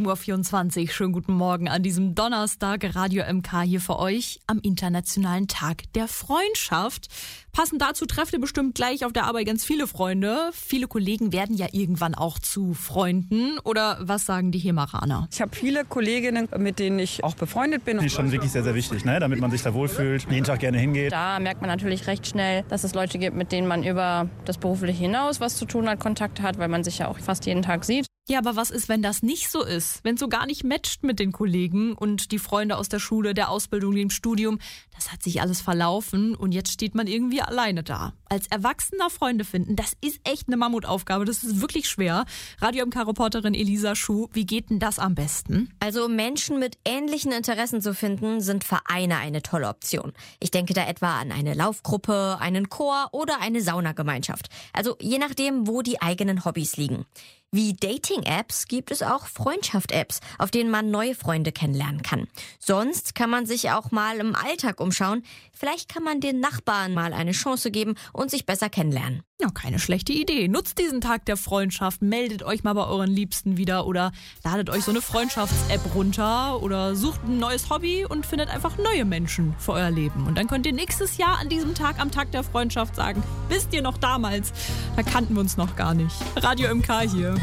7.24 Uhr. Schönen guten Morgen an diesem Donnerstag. Radio MK hier für euch am Internationalen Tag der Freundschaft. Passend dazu trefft ihr bestimmt gleich auf der Arbeit ganz viele Freunde. Viele Kollegen werden ja irgendwann auch zu Freunden. Oder was sagen die Hemeraner? Ich habe viele Kolleginnen, mit denen ich auch befreundet bin. Das ist schon wirklich sehr, sehr wichtig, ne? Damit man sich da wohlfühlt, jeden Tag gerne hingeht. Da merkt man natürlich recht schnell, dass es Leute gibt, mit denen man über das Berufliche hinaus was zu tun hat, Kontakt hat, weil man sich ja auch fast jeden Tag sieht. Ja, aber was ist, wenn das nicht so ist? Wenn es so gar nicht matcht mit den Kollegen und die Freunde aus der Schule, der Ausbildung, dem Studium, das hat sich alles verlaufen und jetzt steht man irgendwie alleine da. Als Erwachsener Freunde finden, das ist echt eine Mammutaufgabe, das ist wirklich schwer. Radio MK-Reporterin Elisa Schuh, wie geht denn das am besten? Also Menschen mit ähnlichen Interessen zu finden, sind Vereine eine tolle Option. Ich denke da etwa an eine Laufgruppe, einen Chor oder eine Saunagemeinschaft. Also je nachdem, wo die eigenen Hobbys liegen. Wie Dating-Apps gibt es auch Freundschaft-Apps, auf denen man neue Freunde kennenlernen kann. Sonst kann man sich auch mal im Alltag umschauen. Vielleicht kann man den Nachbarn mal eine Chance geben und sich besser kennenlernen. Ja, keine schlechte Idee. Nutzt diesen Tag der Freundschaft, meldet euch mal bei euren Liebsten wieder oder ladet euch so eine Freundschafts-App runter oder sucht ein neues Hobby und findet einfach neue Menschen für euer Leben. Und dann könnt ihr nächstes Jahr an diesem Tag, am Tag der Freundschaft sagen, wisst ihr noch damals, da kannten wir uns noch gar nicht. Radio MK hier.